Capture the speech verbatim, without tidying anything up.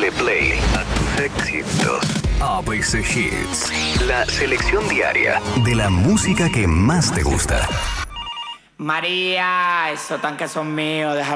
Dale play a tus éxitos. A B C Hits. La selección diaria de la música que más te gusta. María, esos tanques son míos, déjame